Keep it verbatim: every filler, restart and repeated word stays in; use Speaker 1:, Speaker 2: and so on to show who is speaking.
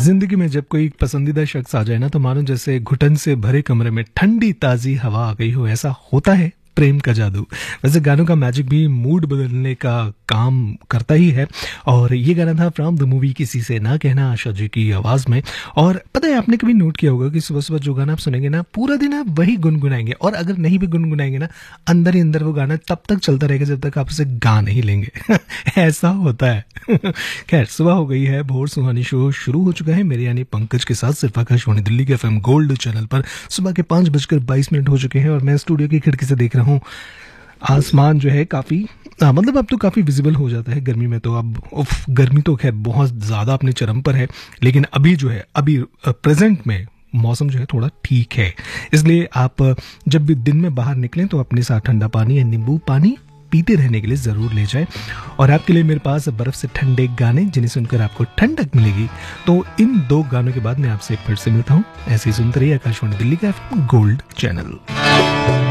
Speaker 1: जिंदगी में जब कोई पसंदीदा शख्स आ जाए ना तो मानो जैसे घुटन से भरे कमरे में ठंडी ताजी हवा आ गई हो, ऐसा होता है प्रेम का जादू। वैसे गानों का मैजिक भी मूड बदलने का काम करता ही है। और ये गाना था फ्रॉम द मूवी किसी से ना कहना, आशा जी की आवाज में। और पता है, आपने कभी नोट किया होगा कि सुबह सुबह जो गाना आप सुनेंगे ना, पूरा दिन आप वही गुनगुनाएंगे, और अगर नहीं भी गुनगुनाएंगे ना, अंदर ही अंदर वो गाना तब तक चलता रहेगा जब तक आप उसे गा नहीं लेंगे। ऐसा होता है। खैर, सुबह हो गई है, भोर सुहानी शो शुरू हो चुका है मेरे यानी पंकज के साथ सिर्फ आकाशवाणी दिल्ली के एफएम गोल्ड चैनल पर। सुबह के पांच बजकर बाईस मिनट हो चुके हैं और मैं स्टूडियो की खिड़की से देख रहा हूँ आसमान जो है काफी आ, मतलब अब तो काफी विजिबल हो जाता है। गर्मी में तो अब उफ, गर्मी तो खैर बहुत ज्यादा अपने चरम पर है, लेकिन अभी जो है अभी प्रेजेंट में मौसम जो है थोड़ा ठीक है। इसलिए आप जब भी दिन में बाहर निकलें तो अपने साथ ठंडा पानी या नींबू पानी पीते रहने के लिए जरूर ले जाएं। और आपके लिए मेरे पास बर्फ से ठंडे गाने जिन्हें सुनकर आपको ठंडक मिलेगी। तो इन दो गानों के बाद मैं आपसे फिर से मिलता हूँ। ऐसे ही सुनते रहिए आकाशवाणी दिल्ली का एफएम गोल्ड चैनल।